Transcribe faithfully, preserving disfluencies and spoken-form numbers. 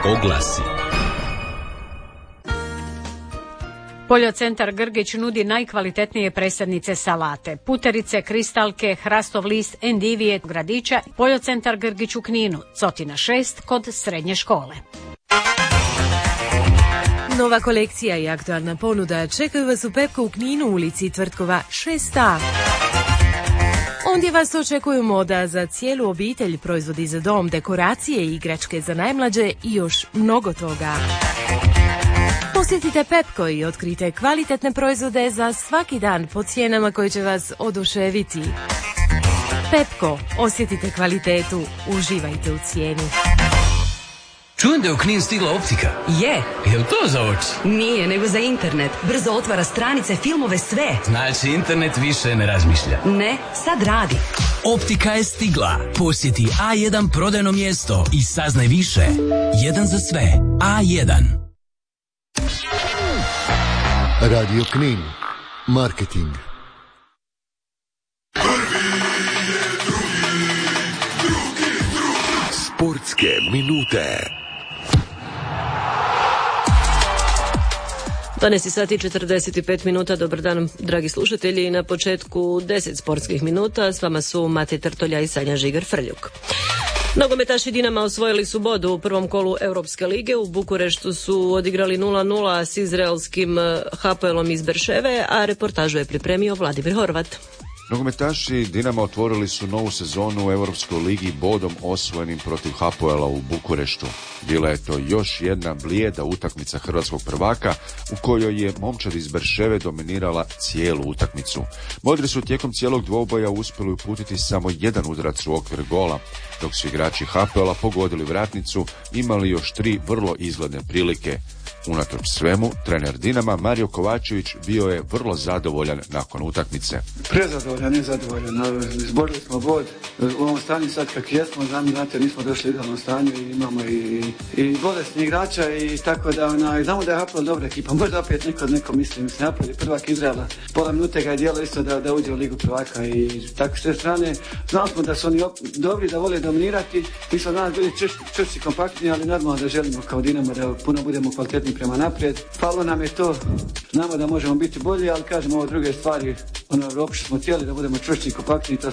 Oglasi. Poljocentar Grgić nudi najkvalitetnije presadnice salate, puterice, kristalke, hrastov list, endivije, gradića. Poljocentar Grgić u Kninu, Cotina šest, kod srednje škole. Nova kolekcija i aktualna ponuda čekaju vas u Pepko u Kninu, ulici Tvrtkova šest a. Ondje vas očekuju moda za cijelu obitelj, proizvodi za dom, dekoracije i igračke za najmlađe i još mnogo toga. Posjetite Pepko i otkrite kvalitetne proizvode za svaki dan po cijenama koje će vas oduševiti. Pepko, osjetite kvalitetu, uživajte u cijeni. Čujem da je u Knin stigla optika. Je. Jel to za oči? Nije, nego za internet. Brzo otvara stranice, filmove, sve. Znači internet više ne razmišlja. Ne, sad radi. Optika je stigla. Posjeti A jedan prodajno mjesto i saznaj više. Jedan za sve. A jedan. Radio Knin. Marketing. Sportske minute. dvanaest sati i četrdeset pet minuta, dobar dan dragi slušatelji, na početku deset sportskih minuta, s vama su Mate Trtolja i Sanja Žigar-Frljuk. Nogometaši Dinama osvojili su bod u prvom kolu Europske lige, u Bukureštu su odigrali nula nula s izraelskim ha po elom iz Berševe, a reportažu je pripremio Vladimir Horvat. Nogometaši Dinama otvorili su novu sezonu u Europskoj ligi bodom osvojenim protiv ha po ela u Bukureštu. Bila je to još jedna blijeda utakmica hrvatskog prvaka u kojoj je momčad iz Berševe dominirala cijelu utakmicu. Modri su tijekom cijelog dvoboja uspjeli uputiti samo jedan udarac u okvir gola, dok su igrači ha po ela pogodili vratnicu, imali još tri vrlo izgledne prilike. Unatoč svemu, trener Dinama Mario Kovačević bio je vrlo zadovoljan nakon utakmice. Prezadovoljan, nezadovoljan. Izborili smo bod. U ovom stanju sad kak jesmo, znate, nismo došli u idealnom stanju i imamo i, i bolesni igrača i tako da ona, znamo da je ha po el dobra ekipa. Možda opet neko, neko misli, mislim, ha po el je prvak Izraela. Pola minute ga je dijelo isto da, da uđe u ligu prvaka i tako s te strane. Znali smo da su oni op- dobri, da vole dominirati. Mi smo danas bili čvrsti, kompaktni, ali normalno da želimo kao Dinamo da puno budemo kvalitetni prema naprijed. Falo nam je to, znamo da možemo biti bolji, ali kažemo ovo druge stvari, ono, uopšte smo htjeli da budemo čvršći i kompaktni, to